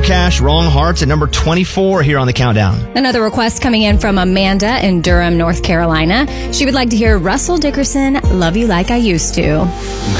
Cash, Wrong Hearts at number 24 here on the countdown. Another request coming in from Amanda in Durham, North Carolina. She would like to hear Russell Dickerson, Love You Like I Used to.